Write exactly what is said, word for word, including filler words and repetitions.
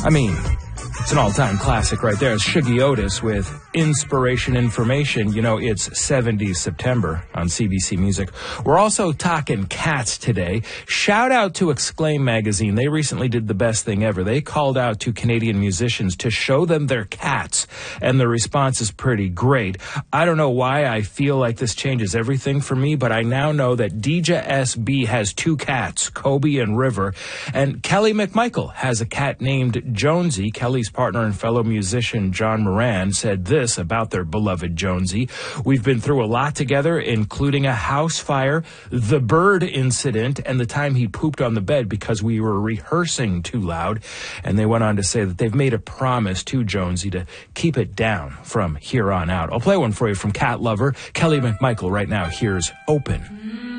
I mean, it's an all-time classic right there. It's Shuggie Otis with Inspiration Information. You know, it's seventies September on C B C Music. We're also talking cats today. Shout out to Exclaim Magazine. They recently did the best thing ever. They called out to Canadian musicians to show them their cats, and the response is pretty great. I don't know why I feel like this changes everything for me, but I now know that Deeja S B has two cats, Kobe and River, and Kelly McMichael has a cat named Jonesy. Kelly's partner and fellow musician John Moran said this about their beloved Jonesy: "We've been through a lot together, including a house fire, the bird incident, and the time he pooped on the bed because we were rehearsing too loud." And they went on to say that they've made a promise to Jonesy to keep it down from here on out. I'll play one for you from cat lover Kelly McMichael right now. Here's Open.